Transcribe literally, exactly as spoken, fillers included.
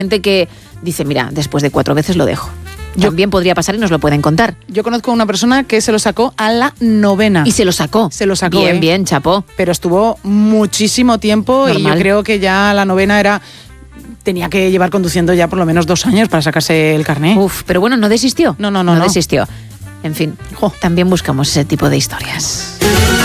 Gente que dice, mira, después de cuatro veces lo dejo. Yo, También podría pasar y nos lo pueden contar. Yo conozco a una persona que se lo sacó a la novena. Y se lo sacó. Se lo sacó. Bien, ¿eh? bien, chapó. Pero estuvo muchísimo tiempo. Normal. Y yo creo que ya la novena era... Tenía que llevar conduciendo ya por lo menos dos años para sacarse el carné. Uf, pero bueno, no desistió. No, no, no. No, no. desistió. En fin, jo, también buscamos ese tipo de historias.